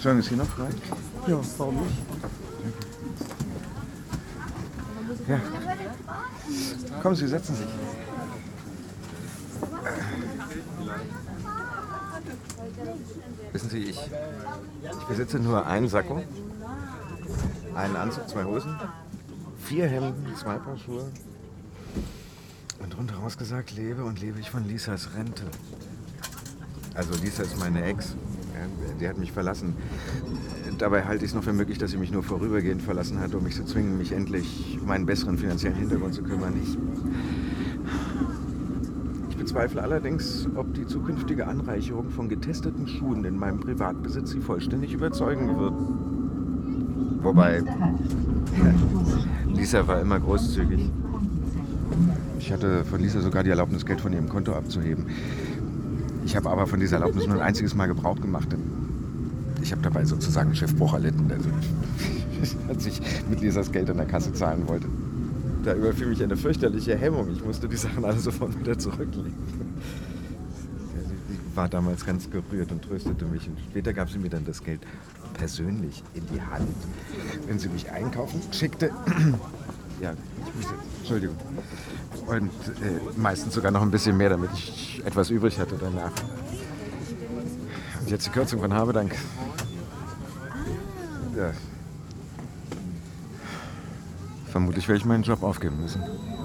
Entschuldigung, ist hier noch frei? Ja, warum nicht? Ja. Kommen Sie, setzen sich. Wissen Sie, ich besitze nur einen Sakko, einen Anzug, 2 Hosen, 4 Hemden, 2 Paar Schuhe. Und rundheraus gesagt, lebe ich von Lisas Rente. Also Lisa ist meine Ex. Ja, die hat mich verlassen. Dabei halte ich es noch für möglich, dass sie mich nur vorübergehend verlassen hat, um mich zu zwingen, mich endlich um einen besseren finanziellen Hintergrund zu kümmern. Ich bezweifle allerdings, ob die zukünftige Anreicherung von getesteten Schuhen in meinem Privatbesitz sie vollständig überzeugen wird. Wobei, Lisa war immer großzügig. Ich hatte von Lisa sogar die Erlaubnis, Geld von ihrem Konto abzuheben. Ich habe aber von dieser Erlaubnis nur ein einziges Mal Gebrauch gemacht. Ich habe dabei sozusagen Schiffbruch erlitten, also, als ich mit Lisas Geld in der Kasse zahlen wollte. Da überfiel mich eine fürchterliche Hemmung. Ich musste die Sachen alle sofort wieder zurücklegen. Sie war damals ganz gerührt und tröstete mich. Und später gab sie mir dann das Geld persönlich in die Hand, wenn sie mich einkaufen schickte. Ja, ich muss jetzt, Entschuldigung. Und meistens sogar noch ein bisschen mehr, damit ich etwas übrig hatte danach. Und jetzt die Kürzung von Habedank. Ja. Vermutlich werde ich meinen Job aufgeben müssen.